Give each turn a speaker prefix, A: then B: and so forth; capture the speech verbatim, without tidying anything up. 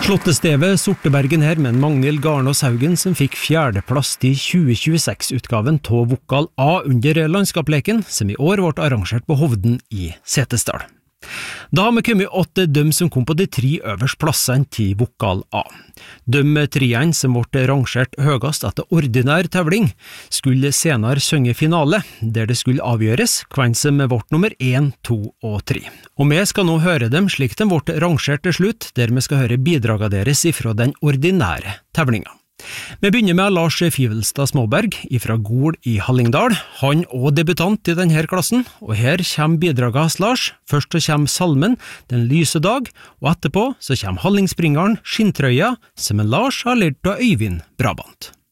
A: Slottestevet Sortebergen her med Magnhild Garnås Haugen som fikk fjerdeplass i tjue tjueseks-utgaven av Vokal A under landskapsleken, som i år ble arrangert på Hovden i Setesdal. Da har vi kommet åtte dem som kom på de tre øverste plassene til Vokal A. De treene som ble rangert høyest etter ordinær tevling, skulle senere synge finale, der det skulle avgjøres hvem som ble nummer én, to og tre. Og vi skal nå høre dem slik de ble rangert til slutt, der vi skal høre bidraget deres ifra den ordinære tevlinga. Vi begynner med Lars Fivelstad Småberg ifra Gol i Hallingdal. Han og debutant i denne klassen, og her kommer bidraget hans Lars. Først så kommer salmen Den lyse dag, og etterpå så kommer Hallingspringeren Skinntrøya, som en Lars har lært av Øyvind Brabant.